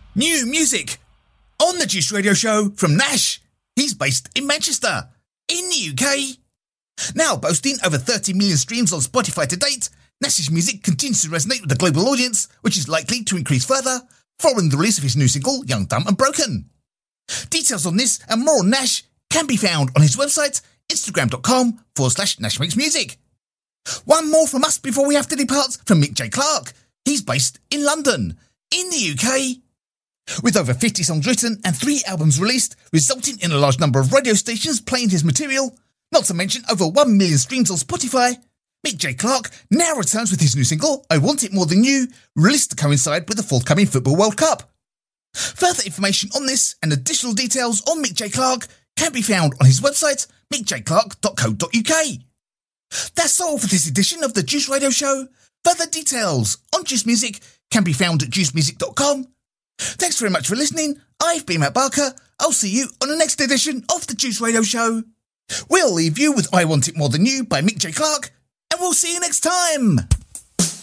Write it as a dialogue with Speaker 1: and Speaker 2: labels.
Speaker 1: New music on the Juice Radio Show from Nash. He's based in Manchester, in the UK. Now boasting over 30 million streams on Spotify to date, Nash's music continues to resonate with the global audience, which is likely to increase further following the release of his new single, Young, Dumb and Broken. Details on this and more on Nash can be found on his website, instagram.com/NashMakesMusic. One more from us before we have to depart from Mick J. Clarke. He's based in London, in the UK. With over 50 songs written and 3 albums released, resulting in a large number of radio stations playing his material, not to mention over 1 million streams on Spotify, Mick J. Clarke now returns with his new single, I Want It More Than You, released to coincide with the forthcoming Football World Cup. Further information on this and additional details on Mick J. Clarke can be found on his website, mickjclarke.co.uk. That's all for this edition of the Juice Radio Show. Further details on Juice Music can be found at juicemusic.com. Thanks very much for listening. I've been Matt Barker. I'll see you on the next edition of the Juice Radio Show. We'll leave you with I Want It More Than You by Mick J. Clarke, and we'll see you next time.